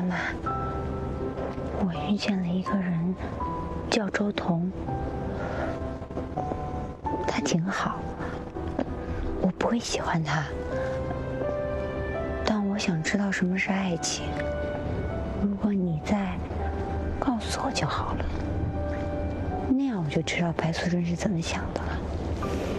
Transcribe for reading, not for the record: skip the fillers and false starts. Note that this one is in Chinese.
妈妈，我遇见了一个人，叫周彤，他挺好，我不会喜欢他，但我想知道什么是爱情。如果你在，告诉我就好了，那样我就知道白素贞是怎么想的了。